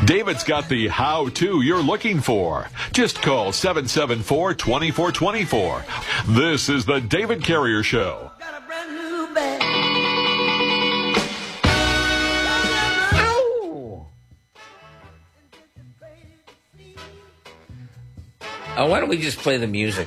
David's got the how-to you're looking for. Just call 774-2424. This is the David Carrier Show. Got a brand new bag. Why don't we just play the music?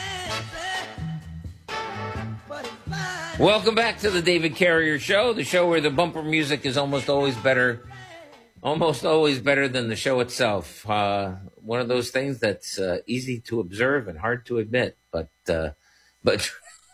Welcome back to the David Carrier Show, the show where the bumper music is almost always better than the show itself. One of those things that's easy to observe and hard to admit, but but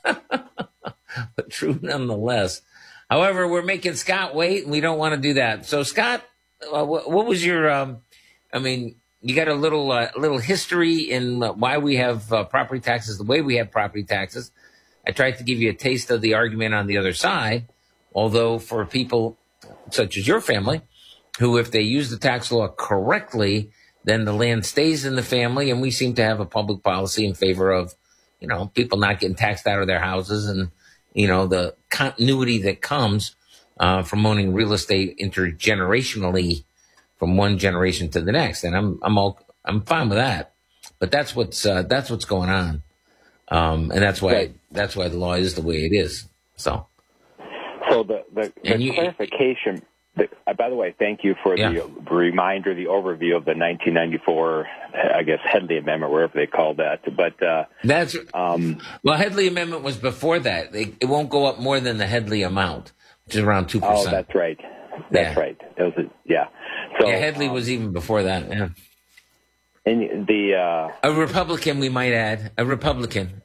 true nonetheless. However, we're making Scott wait, and we don't want to do that. So, Scott, what was your? You got a little history in why we have property taxes the way we have property taxes. I tried to give you a taste of the argument on the other side, although for people such as your family, who if they use the tax law correctly, then the land stays in the family, and we seem to have a public policy in favor of, people not getting taxed out of their houses and, the continuity that comes from owning real estate intergenerationally from one generation to the next. And I'm fine with that. But that's what's going on. And that's why the law is the way it is. So the clarification. By the way, thank you for the reminder, the overview of the 1994, I guess, Headley Amendment, wherever they called that. But that's Headley Amendment was before that. It won't go up more than the Headley amount, which is around 2%. Oh, that's right. That's right. It was So Headley was even before that. Yeah. And a Republican, we might add, a Republican.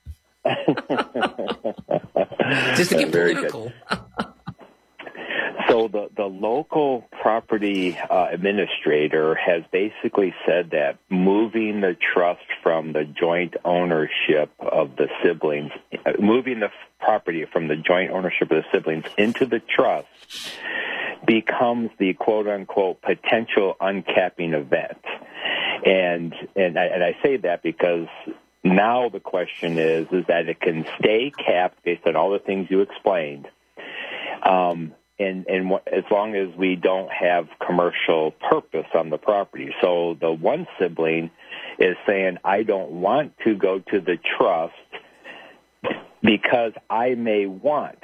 Just to get political. So the local property administrator has basically said that moving the trust from the joint ownership of the siblings, moving the property from the joint ownership of the siblings into the trust becomes the quote-unquote potential uncapping event. And I say that because now the question is that it can stay capped based on all the things you explained, and as long as we don't have commercial purpose on the property. So the one sibling is saying, I don't want to go to the trust because I may want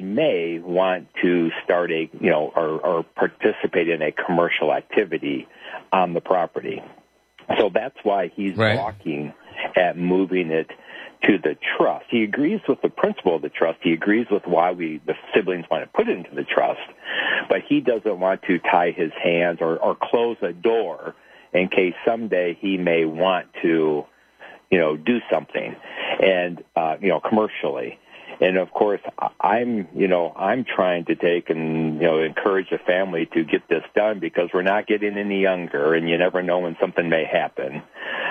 to start or participate in a commercial activity on the property. So that's why he's balking at moving it to the trust. He agrees with the principle of the trust. He agrees with why the siblings want to put it into the trust, but he doesn't want to tie his hands or close a door in case someday he may want to, do something and, commercially. And of course, I'm trying to take and, encourage the family to get this done because we're not getting any younger and you never know when something may happen.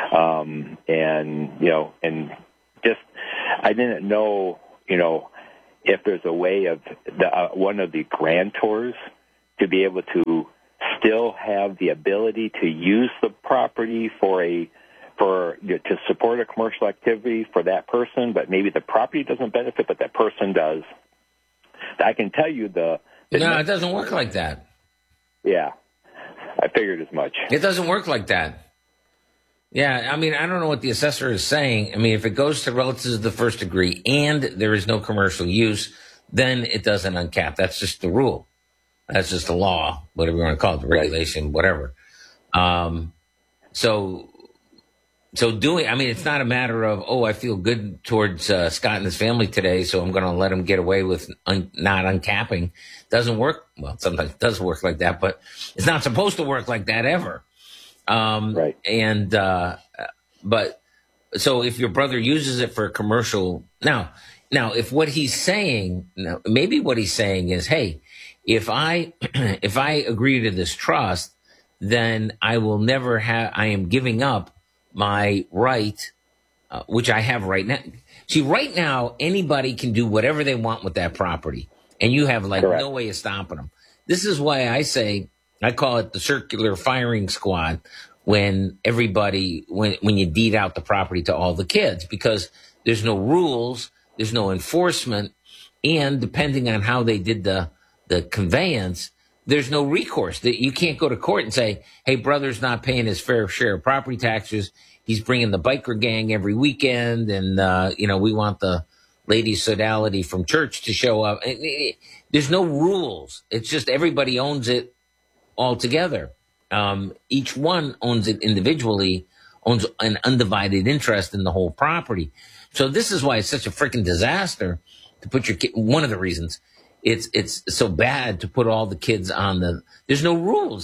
I didn't know, if there's a way of one of the grantors to be able to still have the ability to use the property to support a commercial activity for that person, but maybe the property doesn't benefit, but that person does. I can tell you No, it doesn't work like that. Yeah, I figured as much. It doesn't work like that. Yeah, I don't know what the assessor is saying. If it goes to relatives of the first degree and there is no commercial use, then it doesn't uncap. That's just the rule. That's just the law, whatever you want to call it, the regulation, whatever. So doing, it's not a matter of, I feel good towards Scott and his family today, so I'm going to let him get away with not uncapping. Doesn't work. Well, sometimes it does work like that, but it's not supposed to work like that ever. Right. And, but so if your brother uses it for a commercial, now, if what he's saying, maybe what he's saying is, hey, if I agree to this trust, then I am giving up my right, which I have right now. See, right now, anybody can do whatever they want with that property, and you have no way of stopping them. This is why I call it the circular firing squad when you deed out the property to all the kids, because there's no rules, there's no enforcement, and depending on how they did the conveyance, there's no recourse. That you can't go to court and say, "Hey, brother's not paying his fair share of property taxes. He's bringing the biker gang every weekend, and we want the Lady Sodality from church to show up." There's no rules. It's just everybody owns it all together. Each one owns it individually, owns an undivided interest in the whole property. So this is why it's such a freaking disaster to put your kid. One of the reasons it's so bad to put all the kids on the. There's no rules.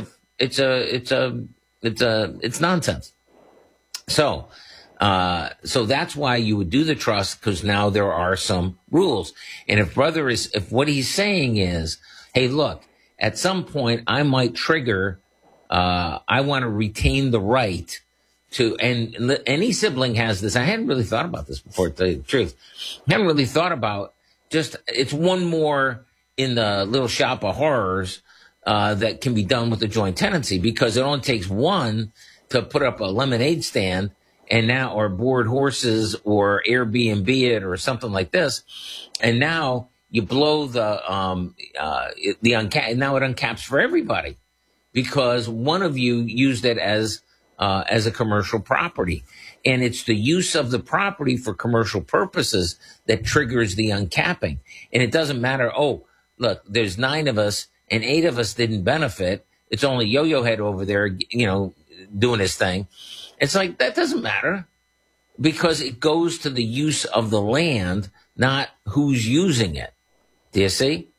It's nonsense. So that's why you would do the trust, because now there are some rules. And if what he's saying is, hey, look, at some point I might trigger. I want to retain the right to, and any sibling has this. I hadn't really thought about this before, to tell you the truth. I haven't really thought about it's one more in the little shop of horrors that can be done with a joint tenancy, because it only takes one to put up a lemonade stand or board horses or Airbnb it or something like this. And now you blow now it uncaps for everybody, because one of you used it as a commercial property. And it's the use of the property for commercial purposes that triggers the uncapping. And it doesn't matter, oh, look, there's 9 of us and 8 of us didn't benefit. It's only Yo-Yo Head over there, doing his thing. It's like, that doesn't matter, because it goes to the use of the land, not who's using it. Do you see?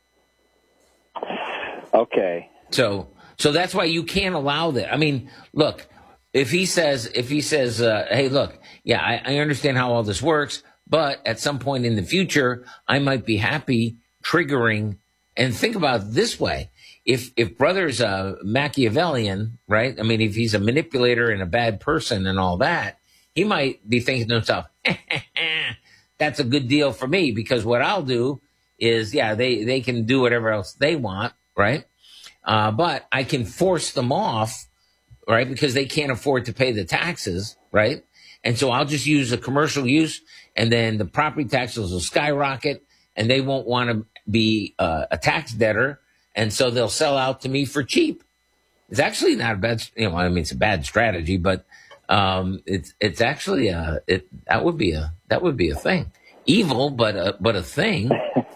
Okay. So that's why you can't allow that. I mean, look, if he says, hey, look, yeah, I understand how all this works, but at some point in the future, I might be happy triggering. And think about it this way. If brother's a Machiavellian, right? I mean, if he's a manipulator and a bad person and all that, he might be thinking to himself, that's a good deal for me, because what I'll do is, yeah, they can do whatever else they want, right? But I can force them off, right? Because they can't afford to pay the taxes, right? And so I'll just use a commercial use, and then the property taxes will skyrocket, and they won't want to be a tax debtor, and so they'll sell out to me for cheap. It's actually not a bad, it's a bad strategy, but it's actually that would be a thing. Evil, but a thing,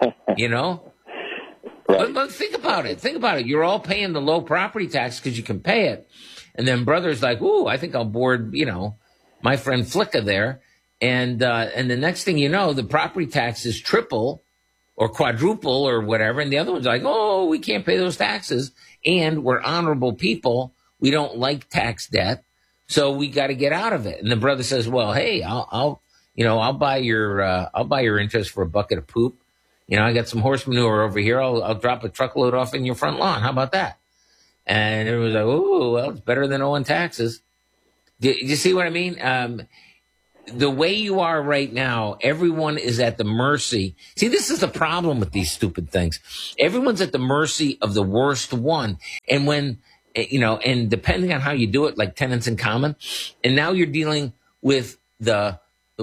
Right. But think about it. You're all paying the low property tax because you can pay it. And then brother's like, ooh, I think I'll board, my friend Flicka there. And the next thing you know, the property tax is triple or quadruple or whatever. And the other one's like, oh, we can't pay those taxes. And we're honorable people. We don't like tax debt. So we got to get out of it. And the brother says, well, hey, I'll buy your interest for a bucket of poop. I got some horse manure over here. I'll drop a truckload off in your front lawn. How about that? And it was like, oh, well, it's better than owing taxes. Do you see what I mean? The way you are right now, everyone is at the mercy. See, this is the problem with these stupid things. Everyone's at the mercy of the worst one. And when, and depending on how you do it, like tenants in common, and now you're dealing with you're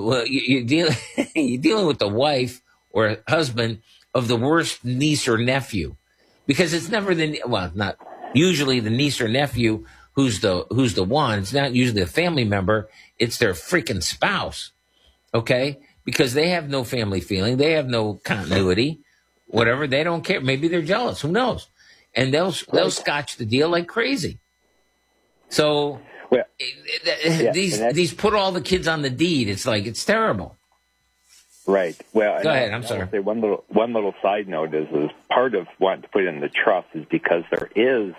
dealing with the wife or husband of the worst niece or nephew, because it's never not usually the niece or nephew who's the one. It's not usually a family member. It's their freaking spouse. Okay. Because they have no family feeling. They have no continuity, whatever. They don't care. Maybe they're jealous. Who knows? And they'll scotch the deal like crazy. So these put all the kids on the deed. It's like, it's terrible. Right. Well, go ahead. I'm sorry. I'll say one little side note is part of wanting to put in the trust is because there is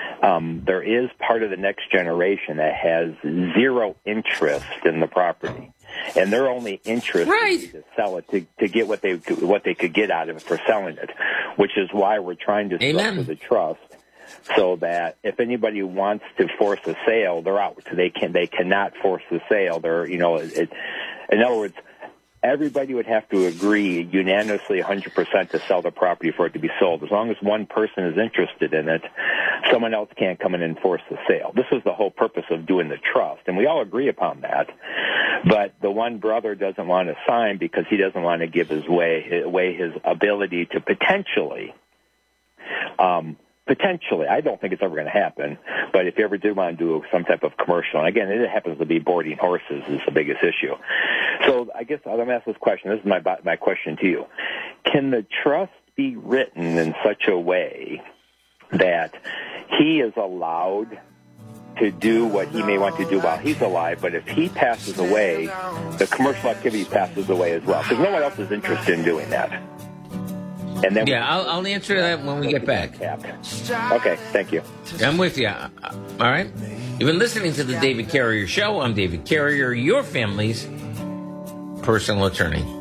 part of the next generation that has zero interest in the property, and their only interest is to sell it to get what they could get out of it for selling it, which is why we're trying to structure the trust so that if anybody wants to force a sale, they're out. So they cannot force the sale. In other words, everybody would have to agree unanimously 100% to sell the property for it to be sold. As long as one person is interested in it, someone else can't come in and force the sale. This is the whole purpose of doing the trust, and we all agree upon that. But the one brother doesn't want to sign because he doesn't want to give away his ability to potentially Potentially. I don't think it's ever going to happen. But if you ever did want to do some type of commercial, and again, it happens to be boarding horses is the biggest issue. So I guess I'm going to ask this question. This is my question to you. Can the trust be written in such a way that he is allowed to do what he may want to do while he's alive, but if he passes away, the commercial activity passes away as well? Because no one else is interested in doing that. And then I'll answer that when we get back. Okay, thank you. I'm with you. All right. You've been listening to the David Carrier Show. I'm David Carrier, your family's personal attorney.